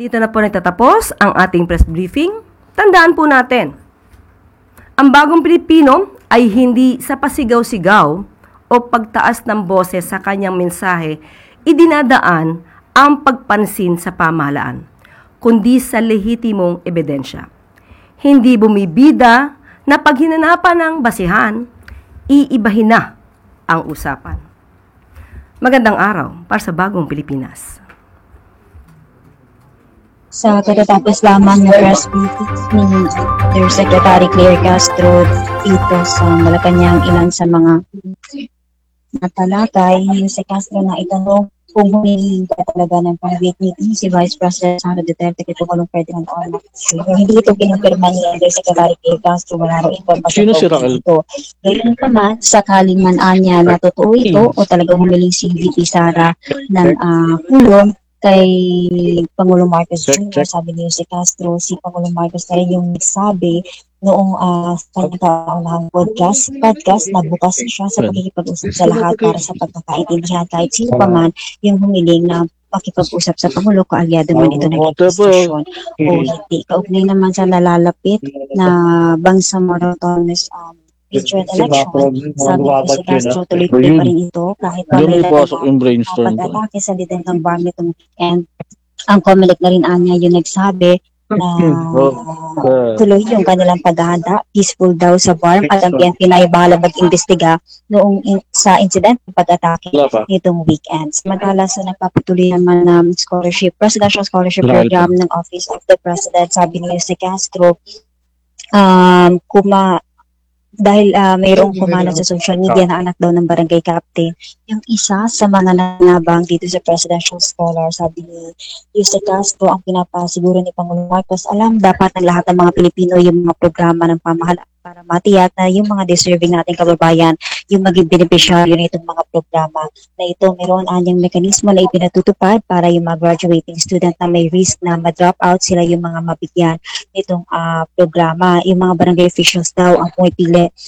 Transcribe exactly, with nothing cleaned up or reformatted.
Dito na po nagtatapos ang ating press briefing. Tandaan po natin, ang bagong Pilipino ay hindi sa pasigaw-sigaw o pagtaas ng boses sa kanyang mensahe idinadaan ang pagpansin sa pamahalaan, kundi sa lehitimong ebidensya. Hindi bumibida na paghinanapan ng basihan, iibahin na ang usapan. Magandang araw para sa bagong Pilipinas. Sa katatapos lamang ng press briefing ni Undersecretary Claire Castro dito sa Malacanang, ilan sa mga natalakay ni si Castro na itanong kung humiling ka talaga ng private meeting si Vice President Sara Duterte kay Pangulong Ferdinand R. Pero hindi ito kinumpirma ni Undersecretary Claire Castro, wala raw impormasyon ito. Ngayon pa man, sakaling man anya na totoo ito o talagang humiling si V P Sara ng uh, kulong kay Pangulong Marcos Junior Sabi niyo si Castro, si Pangulong Marcos na rin yung nagsabi noong uh, pagkakaunahang podcast, podcast na bukas siya sa pagkikipag-usap sa lahat para sa pagkakaintindihan kahit sino pa man yung humiling na pakipag-usap sa Pangulo, kaalyado man ito ng administrasyon o hindi. Kaugnay naman sa nalalapit na bangsamoro autonomous um, future election, sabi ko si Castro, tuloy-tuloy pa rin ito kahit pa may pag-atake sa lidentang bar nitong weekend. Ang Comelec na rin anya yung nagsabi na uh, tuloy yung kanilang paghahanda, peaceful daw sa farm at ang P N P na ibahala mag-imbestiga noong in, sa incident ng pag-atake nitong weekend. Samantala sa nagpapatuloy naman ng scholarship, presidential scholarship program ng Office of the President, sabi niyo si Castro, um, kuma dahil uh, mayroong kumalat sa social media na anak daw ng barangay captain, yung isa sa mga nanabang dito sa presidential scholar, sabi ni Jose Castro, ang pinapasiguro ni Pangulong Marcos, alam dapat ng lahat ng mga Pilipino yung mga programa ng pamahalaan para matiyak na yung mga deserving nating kababayan yung maging beneficiaryo nitong mga programa na ito. Meron anyang mekanismo na ipinatutupad para yung mga graduating student na may risk na ma-drop out, sila yung mga mabigyan nitong uh, programa. Yung mga barangay officials daw ang pumipili